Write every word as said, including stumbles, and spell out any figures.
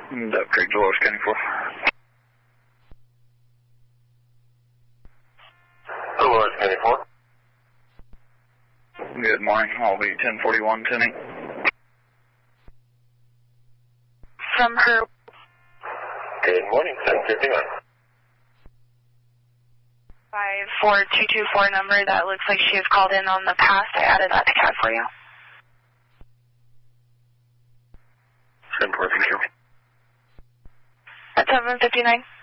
Duck Creek, Dolores County four. Dolores County four. Good morning. I'll be ten forty-one, ten eight. From her. Good morning, ten fifty-nine. five four two two four number that looks like she has called in on the past. I added that to C A D for you. ten four, thank you. At seven fifty-nine.